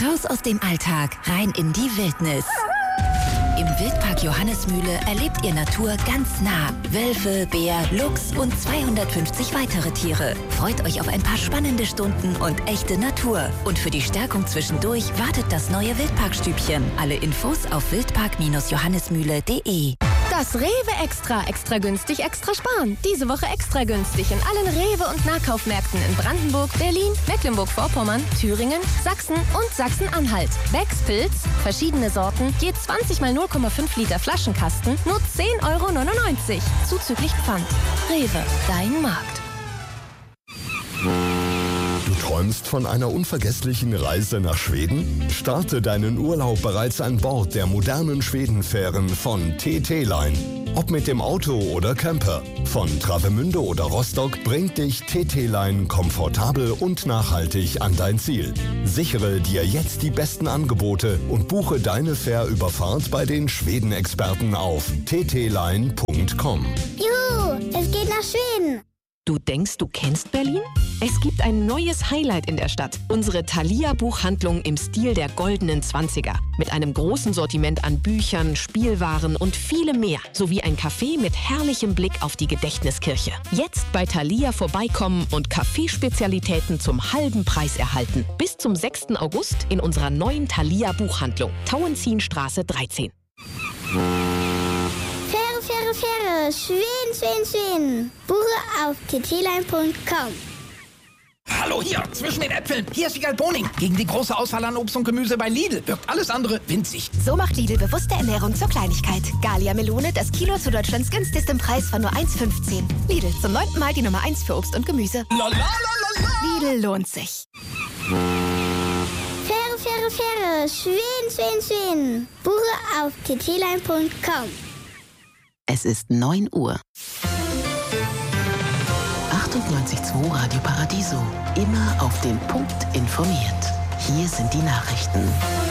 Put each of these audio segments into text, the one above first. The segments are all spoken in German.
Raus aus dem Alltag, rein in die Wildnis. Im Wildpark Johannesmühle erlebt ihr Natur ganz nah. Wölfe, Bär, Luchs und 250 weitere Tiere. Freut euch auf ein paar spannende Stunden und echte Natur. Und für die Stärkung zwischendurch wartet das neue Wildparkstübchen. Alle Infos auf wildpark-johannesmühle.de. Das Rewe Extra günstig, extra sparen. Diese Woche extra günstig in allen Rewe- und Nahkaufmärkten in Brandenburg, Berlin, Mecklenburg-Vorpommern, Thüringen, Sachsen und Sachsen-Anhalt. Becks Pilz, verschiedene Sorten, je 20 mal 0,5 Liter Flaschenkasten, nur 10,99 €. Zuzüglich Pfand. Rewe, dein Markt. Du träumst von einer unvergesslichen Reise nach Schweden? Starte deinen Urlaub bereits an Bord der modernen Schwedenfähren von TT-Line. Ob mit dem Auto oder Camper, von Travemünde oder Rostock bringt dich TT-Line komfortabel und nachhaltig an dein Ziel. Sichere dir jetzt die besten Angebote und buche deine Fährüberfahrt bei den Schweden-Experten auf ttline.com. Juhu, es geht nach Schweden. Du denkst, du kennst Berlin? Es gibt ein neues Highlight in der Stadt. Unsere Thalia-Buchhandlung im Stil der goldenen 20er. Mit einem großen Sortiment an Büchern, Spielwaren und vielem mehr. Sowie ein Café mit herrlichem Blick auf die Gedächtniskirche. Jetzt bei Thalia vorbeikommen und Kaffeespezialitäten zum halben Preis erhalten. Bis zum 6. August in unserer neuen Thalia-Buchhandlung. Tauentzienstraße 13. Fähre, Schweden. Buche auf ttline.com. Hallo hier, zwischen den Äpfeln. Hier ist Wiegald Boning. Gegen die große Auswahl an Obst und Gemüse bei Lidl wirkt alles andere winzig. So macht Lidl bewusste Ernährung zur Kleinigkeit. Gallia Melone, das Kilo zu Deutschlands günstigstem Preis von nur 1,15. Lidl, zum 9. Mal die Nummer 1 für Obst und Gemüse. Lidl lohnt sich. Fähre, Schweden. Buche auf ttline.com. Es ist 9 Uhr. 98.2 Radio Paradiso. Immer auf den Punkt informiert. Hier sind die Nachrichten.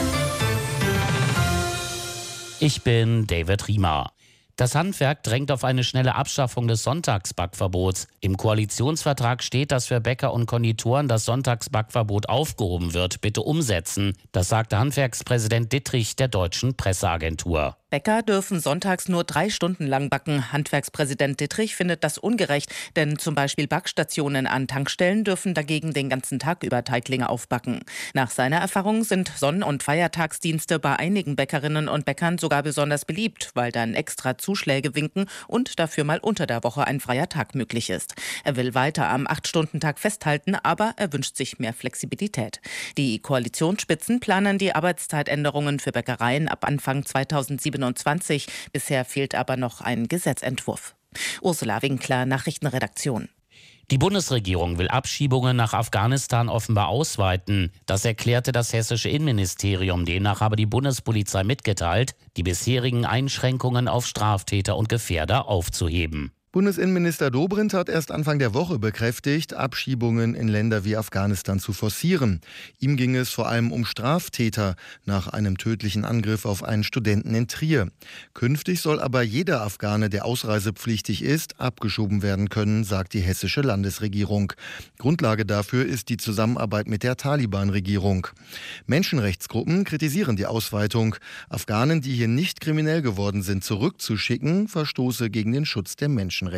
Ich bin David Riemer. Das Handwerk drängt auf eine schnelle Abschaffung des Sonntagsbackverbots. Im Koalitionsvertrag steht, dass für Bäcker und Konditoren das Sonntagsbackverbot aufgehoben wird. Bitte umsetzen. Das sagte Handwerkspräsident Dittrich der Deutschen Presseagentur. Bäcker dürfen sonntags nur 3 Stunden lang backen. Handwerkspräsident Dittrich findet das ungerecht, denn zum Beispiel Backstationen an Tankstellen dürfen dagegen den ganzen Tag über Teiglinge aufbacken. Nach seiner Erfahrung sind Sonn- und Feiertagsdienste bei einigen Bäckerinnen und Bäckern sogar besonders beliebt, weil dann extra Zuschläge winken und dafür mal unter der Woche ein freier Tag möglich ist. Er will weiter am 8-Stunden-Tag festhalten, aber er wünscht sich mehr Flexibilität. Die Koalitionsspitzen planen die Arbeitszeitänderungen für Bäckereien ab Anfang 2027. Bisher fehlt aber noch ein Gesetzentwurf. Ursula Winkler, Nachrichtenredaktion. Die Bundesregierung will Abschiebungen nach Afghanistan offenbar ausweiten. Das erklärte das hessische Innenministerium. Demnach habe die Bundespolizei mitgeteilt, die bisherigen Einschränkungen auf Straftäter und Gefährder aufzuheben. Bundesinnenminister Dobrindt hat erst Anfang der Woche bekräftigt, Abschiebungen in Länder wie Afghanistan zu forcieren. Ihm ging es vor allem um Straftäter nach einem tödlichen Angriff auf einen Studenten in Trier. Künftig soll aber jeder Afghane, der ausreisepflichtig ist, abgeschoben werden können, sagt die hessische Landesregierung. Grundlage dafür ist die Zusammenarbeit mit der Taliban-Regierung. Menschenrechtsgruppen kritisieren die Ausweitung. Afghanen, die hier nicht kriminell geworden sind, zurückzuschicken, verstoße gegen den Schutz der Menschenrechte.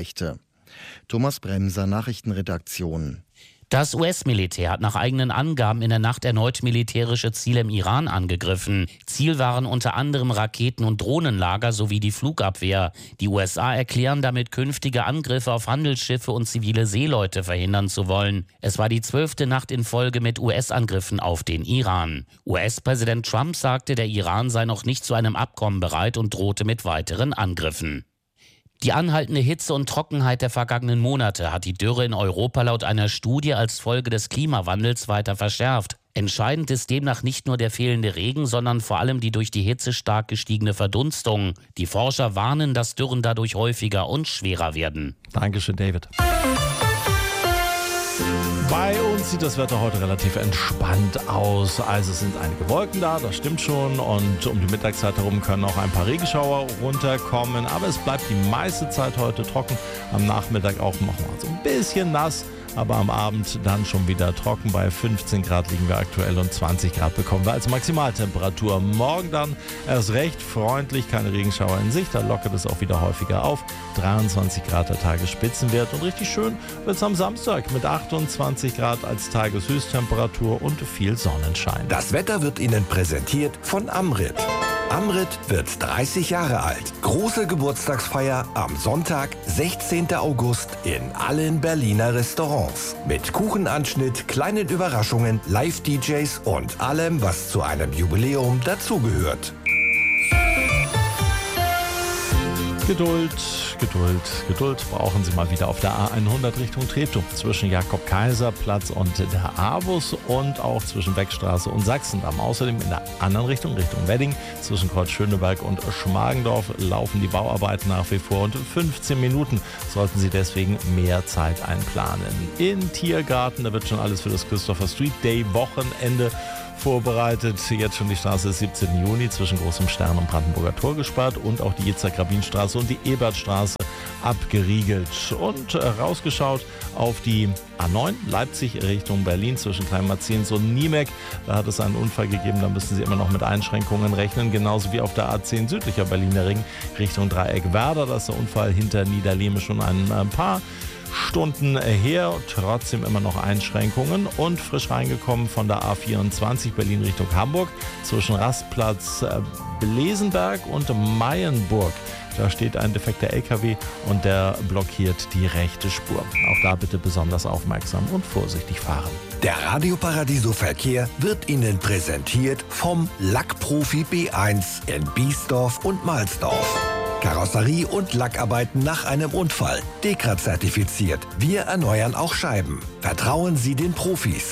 Thomas Bremser, Nachrichtenredaktion. Das US-Militär hat nach eigenen Angaben in der Nacht erneut militärische Ziele im Iran angegriffen. Ziel waren unter anderem Raketen- und Drohnenlager sowie die Flugabwehr. Die USA erklären damit, künftige Angriffe auf Handelsschiffe und zivile Seeleute verhindern zu wollen. Es war die 12. Nacht in Folge mit US-Angriffen auf den Iran. US-Präsident Trump sagte, der Iran sei noch nicht zu einem Abkommen bereit und drohte mit weiteren Angriffen. Die anhaltende Hitze und Trockenheit der vergangenen Monate hat die Dürre in Europa laut einer Studie als Folge des Klimawandels weiter verschärft. Entscheidend ist demnach nicht nur der fehlende Regen, sondern vor allem die durch die Hitze stark gestiegene Verdunstung. Die Forscher warnen, dass Dürren dadurch häufiger und schwerer werden. Dankeschön, David. Bei uns sieht das Wetter heute relativ entspannt aus. Also es sind einige Wolken da, das stimmt schon. Und um die Mittagszeit herum können auch ein paar Regenschauer runterkommen. Aber es bleibt die meiste Zeit heute trocken. Am Nachmittag auch noch mal so ein bisschen nass. aber am Abend dann schon wieder trocken. Bei 15 Grad liegen wir aktuell und 20 Grad bekommen wir als Maximaltemperatur. Morgen dann erst recht freundlich, keine Regenschauer in Sicht, da lockert es auch wieder häufiger auf. 23 Grad der Tagesspitzenwert und richtig schön wird es am Samstag mit 28 Grad als Tageshöchsttemperatur und viel Sonnenschein. Das Wetter wird Ihnen präsentiert von Amrit. Amrit wird 30 Jahre alt. Große Geburtstagsfeier am Sonntag, 16. August in allen Berliner Restaurants. Mit Kuchenanschnitt, kleinen Überraschungen, Live-DJs und allem, was zu einem Jubiläum dazugehört. Geduld brauchen Sie mal wieder auf der A100 Richtung Treptow zwischen Jakob-Kaiser-Platz und der AWUS und auch zwischen Beckstraße und Sachsendamm. Außerdem in der anderen Richtung Wedding zwischen Kreuz Schöneberg und Schmargendorf laufen die Bauarbeiten nach wie vor und 15 Minuten sollten Sie deswegen mehr Zeit einplanen. In Tiergarten, da wird schon alles für das Christopher Street Day Wochenende vorbereitet. Jetzt schon die Straße des 17. Juni zwischen Großem Stern und Brandenburger Tor gesperrt und auch die Yitzhak-Rabin-Straße und die Ebertstraße abgeriegelt. Und rausgeschaut auf die A9 Leipzig Richtung Berlin zwischen Kleinmarzens und Niemek. Da hat es einen Unfall gegeben, da müssen Sie immer noch mit Einschränkungen rechnen. Genauso wie auf der A10 südlicher Berliner Ring Richtung Dreieck Werder. Da ist der Unfall hinter Niederlehme schon ein paar Stunden her, trotzdem immer noch Einschränkungen und frisch reingekommen von der A24 Berlin Richtung Hamburg zwischen Rastplatz Blesenberg und Mayenburg. Da steht ein defekter LKW und der blockiert die rechte Spur. Auch da bitte besonders aufmerksam und vorsichtig fahren. Der Radio Paradiso Verkehr wird Ihnen präsentiert vom Lackprofi B1 in Biesdorf und Mahlsdorf. Karosserie und Lackarbeiten nach einem Unfall. DEKRA-zertifiziert. Wir erneuern auch Scheiben. Vertrauen Sie den Profis.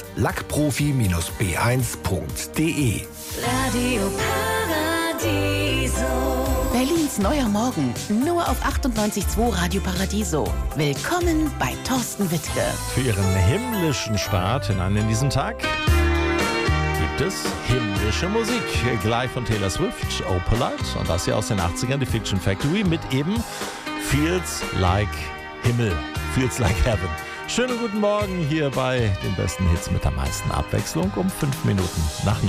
Lackprofi-b1.de. Radio Paradiso. Berlins neuer Morgen, nur auf 98.2 Radio Paradiso. Willkommen bei Thorsten Wittke. Für Ihren himmlischen Start hinein in diesen Tag gibt es himmlische Musik. Gleich von Taylor Swift, Oh Polite. Und das hier aus den 80ern, die Fiction Factory mit eben Feels Like Himmel, Feels Like Heaven. Schönen guten Morgen hier bei den besten Hits mit der meisten Abwechslung um 5 Minuten nach 9.